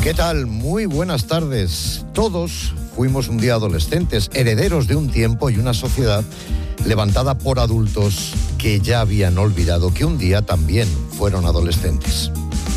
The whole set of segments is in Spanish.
¿Qué tal? Muy buenas tardes. Todos fuimos un día adolescentes, herederos de un tiempo y una sociedad levantada por adultos que ya habían olvidado que un día también fueron adolescentes.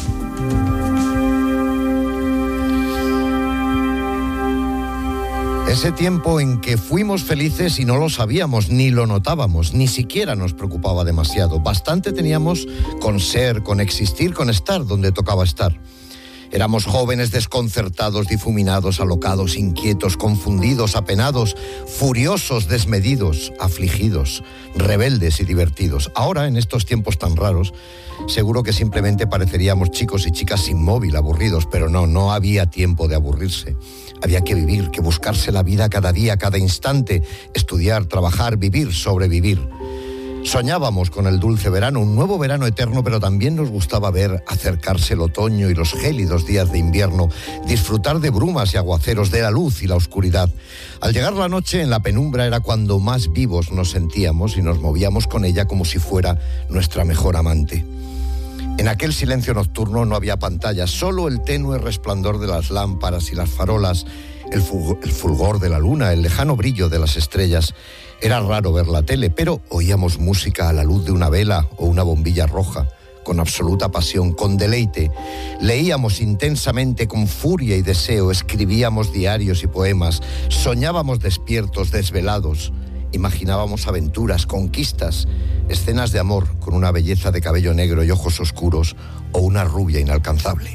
Ese tiempo en que fuimos felices y no lo sabíamos, ni lo notábamos, ni siquiera nos preocupaba demasiado. Bastante teníamos con ser, con existir, con estar donde tocaba estar. Éramos jóvenes desconcertados, difuminados, alocados, inquietos, confundidos, apenados, furiosos, desmedidos, afligidos, rebeldes y divertidos. Ahora, en estos tiempos tan raros, seguro que simplemente pareceríamos chicos y chicas inmóviles, aburridos, pero no había tiempo de aburrirse. Había que vivir, que buscarse la vida cada día, cada instante, estudiar, trabajar, vivir, sobrevivir. Soñábamos con el dulce verano, un nuevo verano eterno, pero también nos gustaba ver acercarse el otoño y los gélidos días de invierno, disfrutar de brumas y aguaceros, de la luz y la oscuridad. Al llegar la noche, en la penumbra era cuando más vivos nos sentíamos y nos movíamos con ella como si fuera nuestra mejor amante. En aquel silencio nocturno no había pantallas, solo el tenue resplandor de las lámparas y las farolas, el fulgor de la luna, el lejano brillo de las estrellas. Era raro ver la tele, pero oíamos música a la luz de una vela o una bombilla roja, con absoluta pasión, con deleite. Leíamos intensamente con furia y deseo, escribíamos diarios y poemas, soñábamos despiertos, desvelados, imaginábamos aventuras, conquistas, escenas de amor con una belleza de cabello negro y ojos oscuros o una rubia inalcanzable.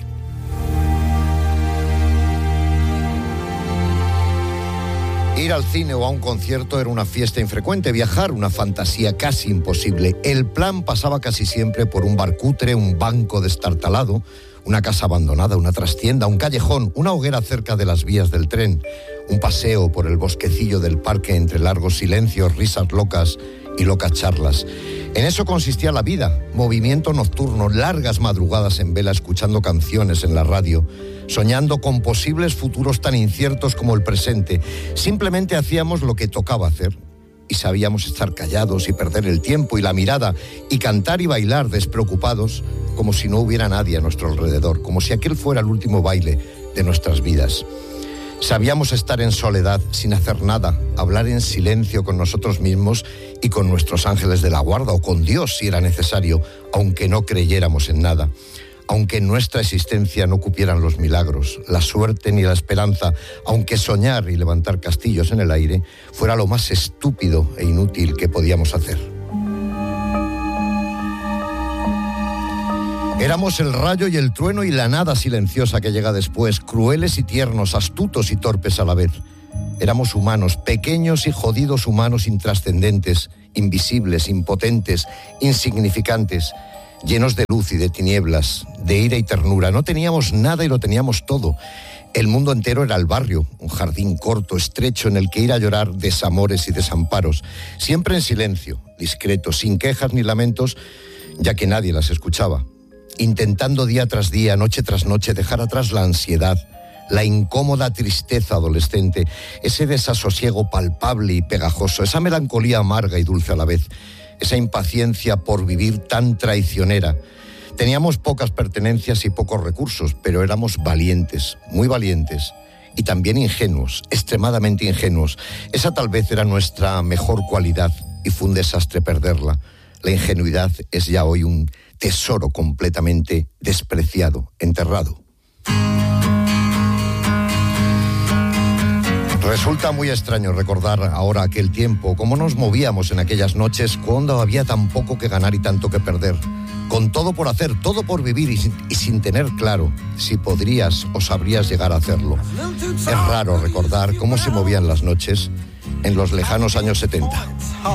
Ir al cine o a un concierto era una fiesta infrecuente, viajar una fantasía casi imposible. El plan pasaba casi siempre por un bar cutre, un banco destartalado, una casa abandonada, una trastienda, un callejón, una hoguera cerca de las vías del tren, un paseo por el bosquecillo del parque entre largos silencios, risas locas y locas charlas. En eso consistía la vida, movimiento nocturno, largas madrugadas en vela escuchando canciones en la radio, soñando con posibles futuros tan inciertos como el presente. Simplemente hacíamos lo que tocaba hacer y sabíamos estar callados y perder el tiempo y la mirada y cantar y bailar despreocupados como si no hubiera nadie a nuestro alrededor, como si aquel fuera el último baile de nuestras vidas. Sabíamos estar en soledad, sin hacer nada, hablar en silencio con nosotros mismos y con nuestros ángeles de la guarda o con Dios si era necesario, aunque no creyéramos en nada. Aunque en nuestra existencia no cupieran los milagros, la suerte ni la esperanza, aunque soñar y levantar castillos en el aire fuera lo más estúpido e inútil que podíamos hacer. Éramos el rayo y el trueno y la nada silenciosa que llega después, crueles y tiernos, astutos y torpes a la vez. Éramos humanos, pequeños y jodidos humanos intrascendentes, invisibles, impotentes, insignificantes, llenos de luz y de tinieblas, de ira y ternura. No teníamos nada y lo teníamos todo. El mundo entero era el barrio, un jardín corto, estrecho, en el que ir a llorar desamores y desamparos, siempre en silencio, discreto, sin quejas ni lamentos, ya que nadie las escuchaba. Intentando día tras día, noche tras noche, dejar atrás la ansiedad, la incómoda tristeza adolescente, ese desasosiego palpable y pegajoso, esa melancolía amarga y dulce a la vez, esa impaciencia por vivir tan traicionera. Teníamos pocas pertenencias y pocos recursos, pero éramos valientes, muy valientes, y también ingenuos, extremadamente ingenuos. Esa tal vez era nuestra mejor cualidad y fue un desastre perderla. La ingenuidad es ya hoy un tesoro completamente despreciado, enterrado. Resulta muy extraño recordar ahora aquel tiempo, cómo nos movíamos en aquellas noches cuando había tan poco que ganar y tanto que perder, con todo por hacer, todo por vivir y sin tener claro si podrías o sabrías llegar a hacerlo. Es raro recordar cómo se movían las noches en los lejanos años 70.